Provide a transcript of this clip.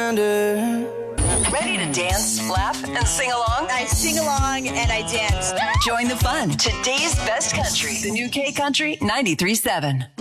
reminder. Ready to dance, laugh, and sing along? I sing along and I dance. Join the fun. Today's best country. The new K Country 93.7.